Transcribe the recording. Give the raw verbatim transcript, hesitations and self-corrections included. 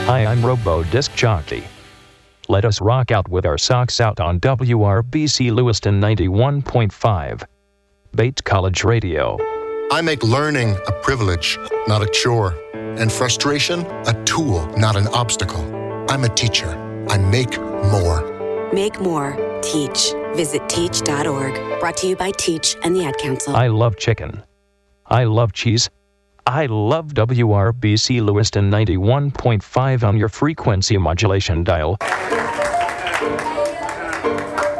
Hi, I'm Robo Disc Jockey. Let us rock out with our socks out on W R B C Lewiston ninety-one point five. Bait College Radio. I make learning a privilege, not a chore, and frustration a tool, not an obstacle. I'm a teacher. I make more. Make more. Teach. Visit teach dot org. Brought to you by Teach and the Ad Council. I love chicken. I love cheese. I love W R B C Lewiston ninety-one point five on your frequency modulation dial.